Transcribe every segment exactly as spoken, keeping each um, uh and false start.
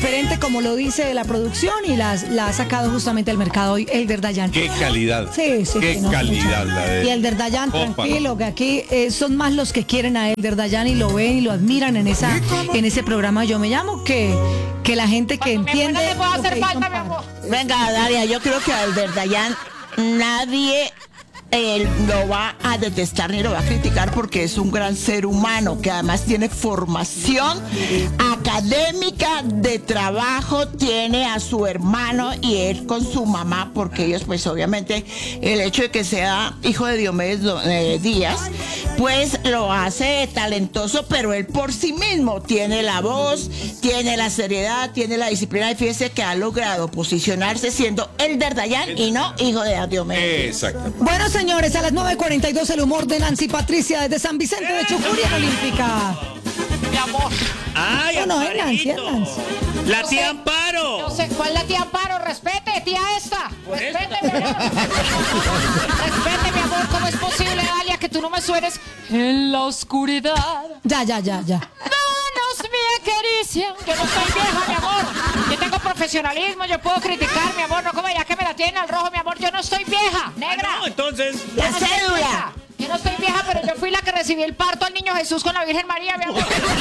diferente, como lo dice la producción, y las, la ha sacado justamente al mercado hoy Elder Dayan. Qué calidad. Sí, sí. Qué sí, no, calidad la de Y Elder Dayan, Opa. tranquilo, que aquí eh, son más los que quieren a Elder Dayan y lo ven y lo admiran en esa en ese programa Yo Me Llamo, que, que la gente que Cuando entiende. me puede lo que hacer hizo falta, mi Amparo. amor. Venga, Daria, yo creo que a Elder Dayan nadie eh, lo va a detestar ni lo va a criticar porque es un gran ser humano que además tiene formación académica, de trabajo, tiene a su hermano y él con su mamá, porque ellos pues obviamente el hecho de que sea hijo de Diomedes eh, Díaz pues lo hace talentoso, pero él por sí mismo tiene la voz, tiene la seriedad, tiene la disciplina, y fíjese que ha logrado posicionarse siendo Elder Dayan y no hijo de Diomedes. Exacto. Bueno, señores, a las nueve cuarenta y dos el humor de Nancy Patricia desde San Vicente de Chucurí, en Olímpica. Mi amor. ¡Ay, No, no, es Nancy, es Amparito! Nancy. ¡La No tía sé, Amparo! No sé, ¿cuál es la tía Amparo? Respete, tía esta. Respete, mi amor. Respete, mi amor. ¿Cómo es posible, Dalia, que tú no me suenes en la oscuridad? Ya, ya, ya, ya. Manos me acarician. Yo no soy vieja, mi amor. Yo tengo profesionalismo, yo puedo criticar, mi amor. No como ya que me la tienen al rojo, mi amor. Yo no estoy vieja, negra. Ah, no, entonces... La Yo no soy cédula. vieja. Yo no estoy vieja, pero yo fui la que recibí el parto al niño Jesús con la Virgen María, mi amor.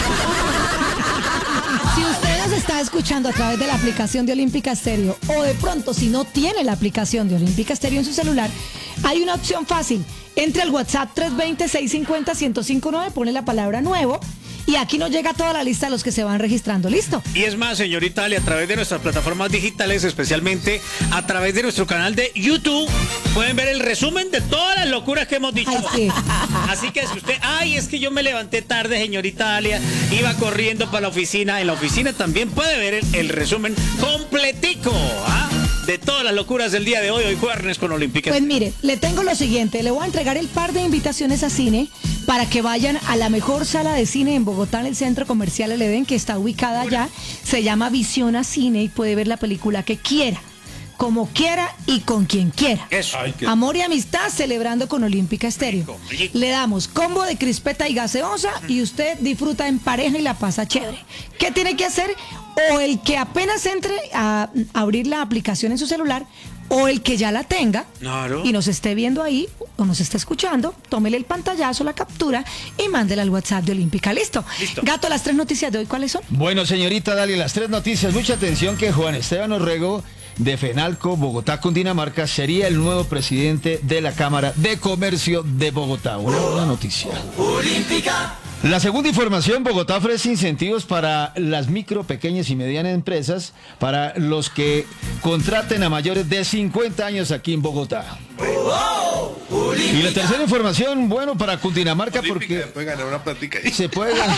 Si usted nos está escuchando a través de la aplicación de Olímpica Stereo, o de pronto si no tiene la aplicación de Olímpica Stereo en su celular, hay una opción fácil. Entre al WhatsApp tres dos cero, seis cinco cero, uno cero cinco nueve, pone la palabra nuevo y aquí nos llega toda la lista de los que se van registrando. ¿Listo? Y es más, señorita Ali, a través de nuestras plataformas digitales, especialmente a través de nuestro canal de YouTube, pueden ver el resumen de todas las locuras que hemos dicho. Ay, sí. Así que si usted, ay, es que yo me levanté tarde, señorita Dalia, iba corriendo para la oficina, en la oficina también puede ver el, el resumen completico, ¿ah? De todas las locuras del día de hoy, hoy jueves con Olímpica. Pues mire, le tengo lo siguiente, le voy a entregar el par de invitaciones a cine para que vayan a la mejor sala de cine en Bogotá, en el Centro Comercial El Edén, que está ubicada allá. Se llama Visiona Cine y puede ver la película que quiera, como quiera y con quien quiera. Eso. Ay, qué- Amor y amistad celebrando con Olímpica Estéreo. Rico, rico. Le damos combo de crispeta y gaseosa y usted disfruta en pareja y la pasa chévere. ¿Qué tiene que hacer? O el que apenas entre a abrir la aplicación en su celular, o el que ya la tenga Claro. y nos esté viendo ahí o nos esté escuchando, tómele el pantallazo, la captura y mándela al WhatsApp de Olímpica. ¿Listo? Listo. Gato, las tres noticias de hoy, ¿cuáles son? Bueno, señorita Dalia, las tres noticias. Mucha atención que Juan Esteban Orrego de Fenalco, Bogotá, Cundinamarca, sería el nuevo presidente de la Cámara de Comercio de Bogotá. Una buena noticia. La segunda información, Bogotá ofrece incentivos para las micro, pequeñas y medianas empresas para los que contraten a mayores de cincuenta años aquí en Bogotá. Y la tercera información, bueno, para Cundinamarca porque Puede ganar una plática ahí. se puede ganar.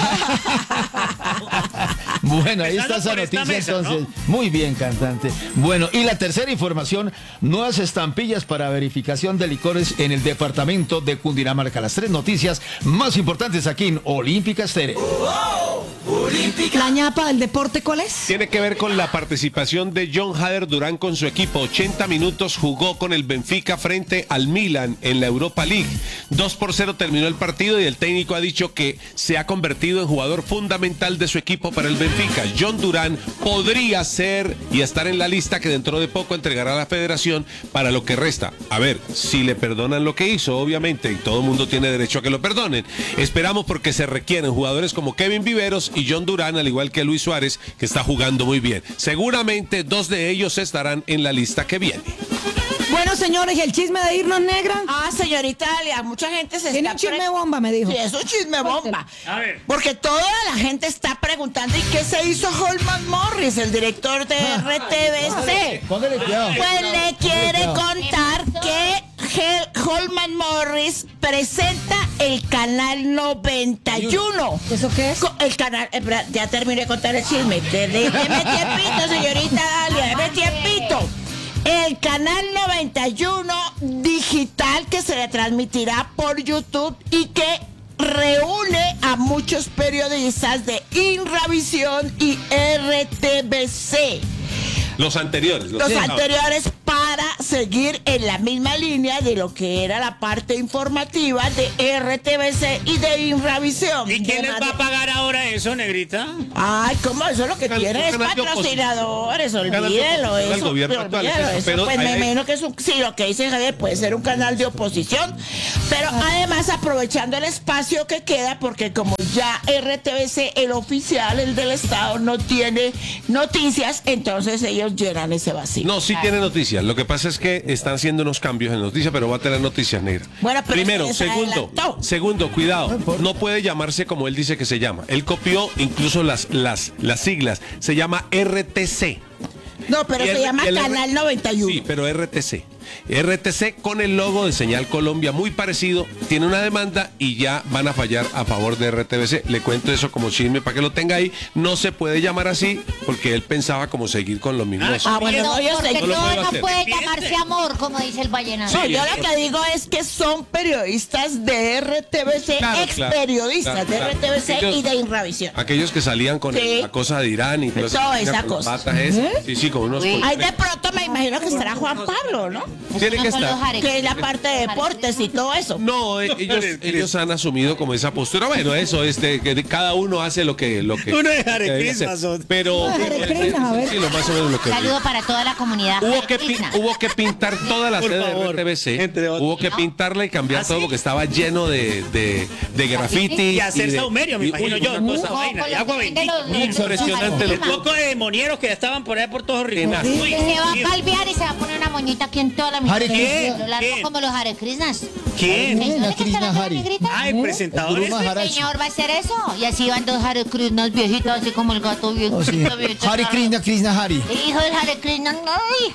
Bueno, ahí está Empezando esa por esta noticia mesa, ¿no? entonces. Muy bien, cantante. Bueno, y la tercera información, nuevas estampillas para verificación de licores en el departamento de Cundinamarca. Las tres noticias más importantes aquí en Olímpica Estéreo. La ñapa del deporte, ¿cuál es? Tiene que ver con la participación de John Hader Durán con su equipo. ochenta minutos jugó con el Benfica frente al Milan en la Europa League. dos por cero terminó el partido y el técnico ha dicho que se ha convertido en jugador fundamental de su equipo para el Benfica. John Durán podría ser y estar en la lista que dentro de poco entregará a la federación para lo que resta. A ver, si le perdonan lo que hizo, obviamente, y todo el mundo tiene derecho a que lo perdonen. Esperamos porque se requieren jugadores como Kevin Viveros y John Durán, al igual que Luis Suárez, que está jugando muy bien. Seguramente dos de ellos estarán en la lista que viene. Bueno, señores, ¿y el chisme de irnos, negra? Ah, señorita Dalia, mucha gente se Tiene está... un chisme pre- bomba, me dijo. Sí, es un chisme bomba. A ver. Porque toda la gente está preguntando, ¿y qué se hizo Holman Morris, el director de R T V C? Póngale cuidado. Pues le quiere contar que Hel- Holman Morris presenta el canal noventa y uno. ¿Eso qué es? Co- El canal, eh, espera, ya terminé de contar el chisme. De- de- Deme tiempito, señorita Dalia, deme tiempito. El canal noventa y uno digital que se le transmitirá por YouTube y que reúne a muchos periodistas de Inravisión y R T V C. Los anteriores. Los anteriores para seguir en la misma línea de lo que era la parte informativa de R T V C y de Inravisión. ¿Y quién les va a pagar ahora eso, negrita? Ay, ¿cómo? Eso lo que Canal- tiene es canal de patrocinadores, Canal de olvídelo. oposición al Eso, gobierno actual, olvídelo, eso, eso, pero pues hay- me hay- imagino que es un, sí, lo que dice Javier puede ser un canal de oposición, pero además aprovechando el espacio que queda, porque como ya R T V C, el oficial, el del Estado, no tiene noticias, entonces ellos llenan ese vacío. No, sí tiene noticias. Lo que pasa es que están haciendo unos cambios en noticias, pero va a tener noticias negras. Bueno, pero Primero, se segundo, adelantó. segundo, cuidado. No puede llamarse como él dice que se llama. Él copió incluso las, las, las siglas. Se llama R T C. No, pero Y se el- llama y el- Canal noventa y uno. Sí, pero R T C. R T C con el logo de Señal Colombia muy parecido, tiene una demanda y ya van a fallar a favor de R T V C. Le cuento eso como chisme para que lo tenga ahí. No se puede llamar así porque él pensaba como seguir con lo mismo. Ah, bueno, No, no, yo porque sé. No lo todo puedo no hacer. puede llamarse amor, como dice el vallenato. No, yo lo que digo es que son periodistas de R T V C, Claro, ex claro, periodistas claro, de claro. R T V C Ellos- y de Inravisión. Aquellos que salían con Sí. la cosa de Irán y toda Toda vaina, esa con las cosa. patas esas. Sí, sí, con unos Uy. Ahí de pronto me imagino que estará Juan Pablo, ¿no? Tiene No que son estar. los Jarequis. Que es la parte de deportes y todo eso. No, eh, ellos, ellos han asumido como esa postura. Bueno, eso es de que de- cada uno hace lo que lo que. Uno de que Hare debe Krishna, hacer. son. Pero Hare eh, Krishna, a ver. sí, lo más o menos lo que. Saludo para toda la comunidad. Hubo Hare que, pi- Krishna. hubo que pintar toda la Por sede de favor, R T V C. entre otros. Hubo que ¿No? pintarla y cambiar ¿Ah, todo sí? porque estaba lleno de, de, de graffiti. Y hacer de- saumerio, me y- imagino uy, yo, una toda esa cosa- vaina. con Y los agua de bendita. los- los- Impresionante los- lo- Un poco de demonieros que estaban por ahí por todo Río. Tenaz. Uy, Se va a Dios. calviar y se va a poner una moñita aquí en toda la Hare mitad. Krishna. Lo largo ¿Quién? como los Hare Krishnas. ¿Quién? ¿Quién? ¿No La le Krishna cantan la Hari. negrita? Ay, El presentadores. Guru Maharaj. Señor, va a hacer eso. Y así van dos Hare Krishnas viejitos, así como el gato viejito. Oh, sí. viejito, Hare Krishna, Krishna Hari. Hijo del Hare Krishna, ay.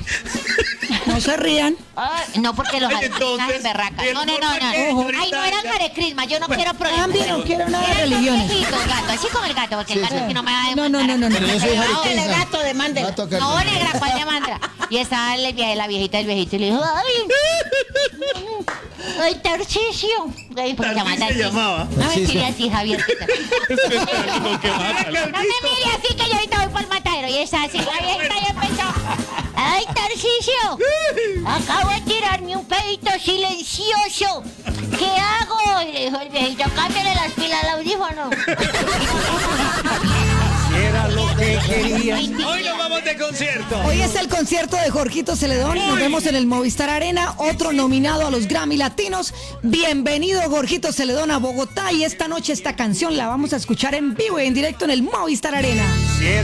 No se rían. Ay, no, porque los Ay, Hare Krishnas entonces, en berracas. ¿y No, no, el no, por qué, no. señorita? Ay, no eran Hare Krishna. Yo no quiero Cambie, no quiero nada de Eran dos religiones. viejitos, gato, así como el gato, porque el Sí, gato sí. aquí no me va a No, no, no, no, no. Pero yo soy Hare No, El Krishna. gato de Mandela. Va a tocar- No, negra, ¿cuál de mandra? Y estaba el vieja, la viejita del viejito y le dijo, ay, ay, Tarcisio. Ay, porque se llama Tarcisio se llamaba. No me Tarcisio. mire así, Javier. No me mire así que yo ahorita voy por el matadero. Y está así, la viejita ya empezó. Ay, Tarcisio, acabo de tirarme un pedito silencioso. ¿Qué hago? Y le dijo el viejito, cámbiale las pilas al audífono. Era lo que quería. Hoy nos vamos de concierto. Hoy es el concierto de Jorgito Celedón. Nos vemos en el Movistar Arena, otro nominado a los Grammy Latinos. Bienvenido, Jorgito Celedón, a Bogotá. Y esta noche esta canción la vamos a escuchar en vivo y en directo en el Movistar Arena.